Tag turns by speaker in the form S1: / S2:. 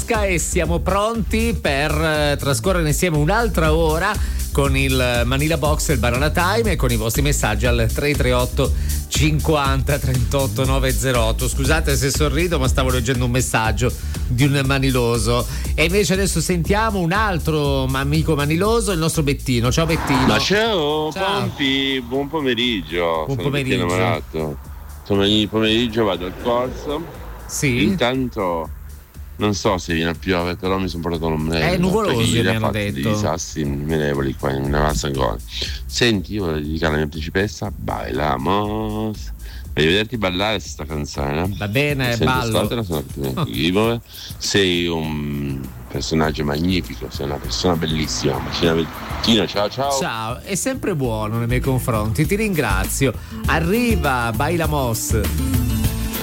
S1: Francesca e siamo pronti per trascorrere insieme un'altra ora con il Manila Box e il Banana Time e con i vostri messaggi al 338 50 38 908. Scusate se sorrido, ma stavo leggendo un messaggio di un maniloso. E invece adesso sentiamo un altro amico maniloso, il nostro Bettino. Ciao Bettino.
S2: Ma ciao. Pompi, buon pomeriggio.
S1: Buon
S2: Sono
S1: pomeriggio.
S2: innamorato. Domani pomeriggio vado al corso.
S1: Sì.
S2: Intanto non so se viene a piovere, però mi sono portato l'ombrello.
S1: È nuvoloso, mi hanno
S2: dei
S1: detto.
S2: sassi innumerevoli qua in avanza ancora. Senti, io vorrei dedicare alla mia principessa Bailamos. Voglio vederti ballare questa canzone.
S1: Va bene, ballo.
S2: Sei un personaggio magnifico, sei una persona bellissima. Bettino, ciao.
S1: Ciao, è sempre buono nei miei confronti, ti ringrazio. Arriva Bailamos.